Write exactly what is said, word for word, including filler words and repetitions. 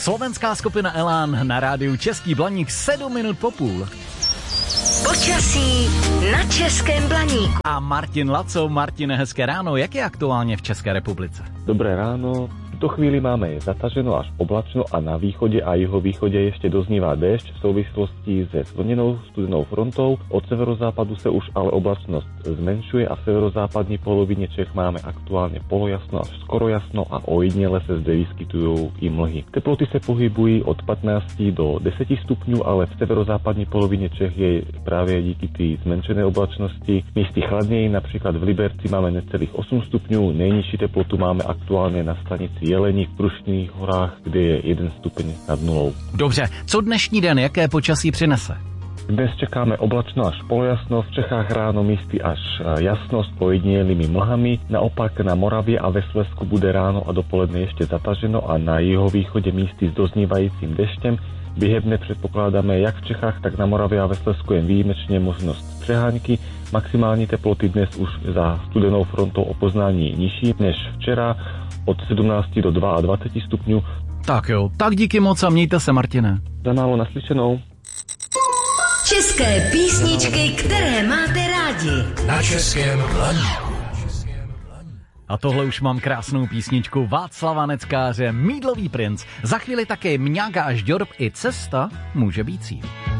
Slovenská skupina Elán na rádiu Český Blaník sedm minut po půl. Počasí na Českém Blaníku. A Martin Laco. Martine, hezké ráno. Jak je aktuálně v České republice? Dobré ráno. V tuto chvíli máme zataženo až oblačno a na východe a jihovýchode ešte doznievá déšť v súvislosti se zvlnenou studenou frontou. Od severozápadu sa už ale oblačnosť zmenšuje a v severozápadnej polovine Čech máme aktuálne polojasno až skoro jasno a ojedinele sa zde vyskytujú i mlhy. Teploty sa pohybujú od pätnásť do desať stupňov, ale v severozápadnej polovine Čech je práve díky tej zmenšenej oblačnosti miesty chladnej, napríklad v Liberci máme necelých osm stupňov, nejnižší teplotu máme aktuálne na stanici Jelení v Prušných horách, kde je jeden stupeň nad nulou. Dobře, co dnešní den, jaké počasí přinese? Dnes čekáme oblačno až polojasno, v Čechách ráno místy až jasno s ojedinelými mlhami, naopak na Moravě a ve Slezsku bude ráno a dopoledne ešte zataženo a na jihovýchode místy s doznívajúcim dešťem. Během předpokládáme jak v Čechách, tak na Moravě a ve Slezsku jen výjimečně možnost přeháňky. Maximální teploty dnes už za studenou frontou o poznání nižší než včera, od sedmnáct do dvacet dva stupňů. Tak jo, tak díky moc a mějte se, Martine. Za málo naslyšenou. České písničky, které máte rádi. Na Českém Blaníku. A tohle už mám krásnou písničku Václava Neckáře, Mýdlový princ. Za chvíli také Mňága až Ďorb i Cesta může být cíl.